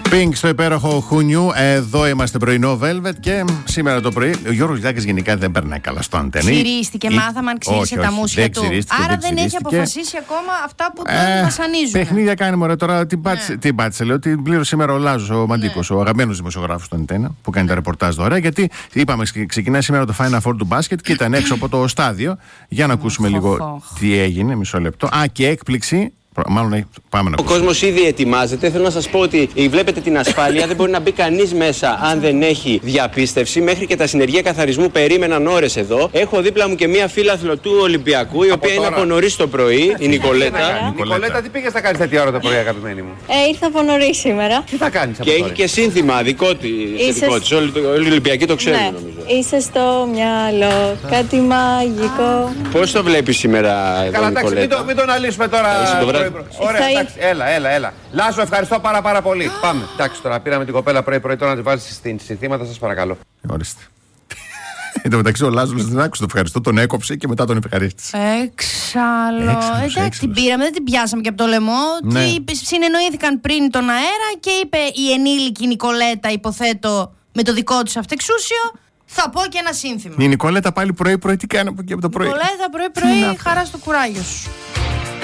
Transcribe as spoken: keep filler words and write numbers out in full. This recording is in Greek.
Pink στο υπέροχο Χουνιού. Εδώ είμαστε πρωινό Velvet και σήμερα το πρωί ο Γιώργος Λιάκης γενικά δεν περνάει καλά στο αντένι. Ξυρίστηκε, μάθαμε αν ξύρισε τα μουσια του. Άρα δεν, δεν έχει αποφασίσει ακόμα αυτά που τον ε, βασανίζουν. Παιχνίδια κάνει μωρέ τώρα. Την πάτησε, ναι. την πάτησε λέω. Την πλήρωσε σήμερα ο Λάζος, ο Μαντίκος, ναι. ο αγαπημένος δημοσιογράφος του Αντένα που κάνει τα ρεπορτάζ δωρεά. Γιατί είπαμε ξεκινάει σήμερα το Final Four του μπάσκετ και ήταν έξω από το στάδιο. Για να ακούσουμε λίγο τι έγινε. Μισό λεπτό. Α, και έκπληξη. Μάλλον πάμε να Ο κόσμος ήδη ετοιμάζεται. Θέλω να σας πω ότι βλέπετε την ασφάλεια. Δεν μπορεί να μπει κανείς μέσα αν δεν έχει διαπίστευση. Μέχρι και τα συνεργεία καθαρισμού περίμεναν ώρες εδώ. Έχω δίπλα μου και μία φίλαθλο του Ολυμπιακού, η οποία είναι από νωρίς το πρωί, η Νικολέτα. Νικολέτα, τι πήγες να κάνεις τέτοια ώρα το πρωί, αγαπημένη μου? Ε, ήρθα από νωρίς σήμερα. Τι θα κάνεις από Και έχει και σύνθημα δικό της. Όλοι οι Ολυμπιακοί το ξέρουν, νομίζω. Είσαι στο μυαλό, κάτι μαγικό. Πώς το βλέπεις σήμερα εδώ, Νικολέτα? Μην τον αλύσουμε τώρα. Ωραία, εντάξει, έλα, έλα, έλα. Λάσο, ευχαριστώ πάρα πάρα πολύ. Πάμε. Εντάξει, τώρα πήραμε την κοπέλα πρωί-πρωί, τώρα να τη βάλεις στην συνθήματα, σας παρακαλώ. Ορίστε. Εν τω μεταξύ ο Λάζος δεν άκουσε το ευχαριστώ, τον έκοψε και μετά τον ευχαρίστησε. Έξαλλο. Εντάξει, την πήραμε, δεν την πιάσαμε και από το λαιμό. Ναι. Συνεννοήθηκαν πριν τον αέρα και είπε η ενήλικη Νικολέτα, υποθέτω, με το δικό του αυτεξούσιο. Θα πω και ένα σύνθημα. Η Νικολέτα πάλι πρωί-πρωί τι κάνει από εκεί από το πρωί? Νικολέτα πρωί-πρωί, χαρά στο κουράγιο σου.